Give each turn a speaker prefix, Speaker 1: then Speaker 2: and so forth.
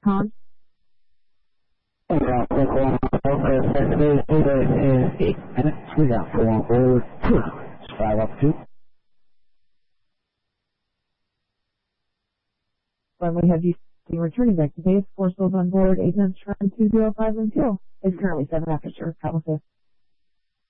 Speaker 1: Con?
Speaker 2: We got 8 minutes. We got 4 forward 2. 5 up 2.
Speaker 1: Finally, have you seen returning back to base? 4 souls on board. 8 minutes from 205 and 2. It's currently 7 after, sir. Travel safe.